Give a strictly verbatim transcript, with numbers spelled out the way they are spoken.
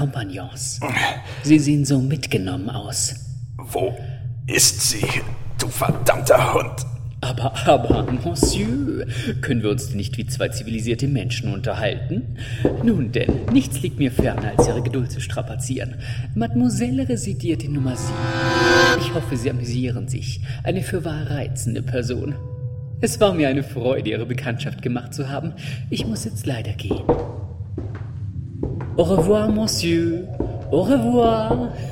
Kompagnons. Sie sehen so mitgenommen aus. Wo ist sie, du verdammter Hund? Aber, aber, Monsieur, können wir uns nicht wie zwei zivilisierte Menschen unterhalten? Nun denn, nichts liegt mir ferner, als Ihre Geduld zu strapazieren. Mademoiselle residiert in Nummer sieben. Ich hoffe, Sie amüsieren sich. Eine fürwahr reizende Person. Es war mir eine Freude, Ihre Bekanntschaft gemacht zu haben. Ich muss jetzt leider gehen. Au revoir, Monsieur. Au revoir.